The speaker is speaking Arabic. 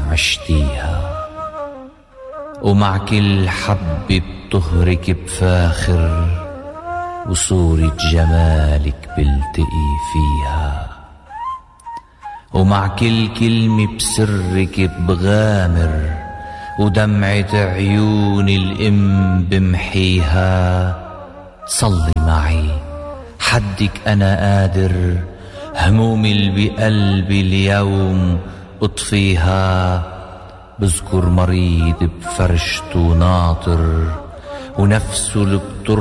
عشتيها، ومع كل حبة بطهرك بفاخر، وصورة جمالك بلتقي فيها، ومع كل كلمة بسرك بغامر، ودمعة عيون الأم بمحيها. صلي معي حدك أنا قادر، همومي اللي بقلبي اليوم أطفيها. بذكر مريض بفرشته ناطر، ونفسه اللي